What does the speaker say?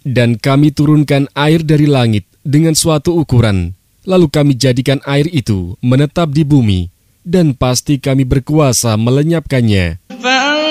Dan kami turunkan air dari langit dengan suatu ukuran, lalu kami jadikan air itu menetap di bumi, dan pasti kami berkuasa melenyapkannya.